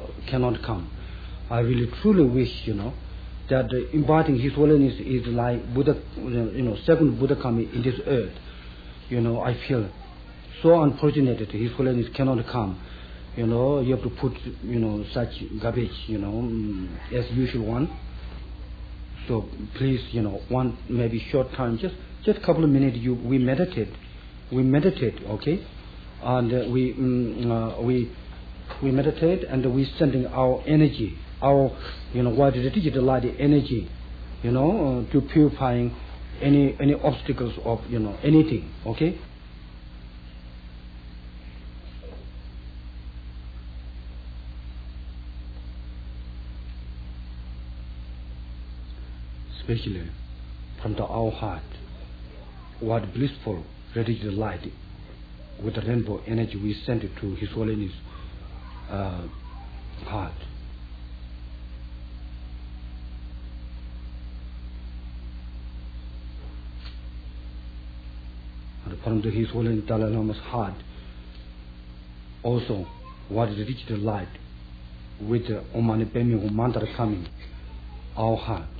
cannot come. I really truly wish, that inviting His Holiness is like Buddha, second Buddha coming in this earth. I feel so unfortunate that His Holiness cannot come. You have to put, such garbage, as usual one. So please, one maybe short time, just a couple of minutes. We meditate, okay, and we meditate and we sending our energy, our what the digital light energy, to purifying any obstacles of anything, okay. Especially from our heart, what blissful radiant light with the rainbow energy we send it to His Holiness heart. And from His Holiness Dalai Lama's heart, also what is the digital light with the Om Mani Padme Hum mantra coming, our heart.